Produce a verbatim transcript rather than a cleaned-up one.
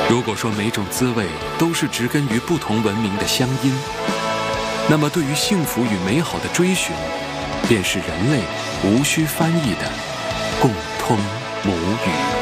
如果说每种滋味都是植根于不同文明的乡音，那么对于幸福与美好的追寻，便是人类无需翻译的共通母语。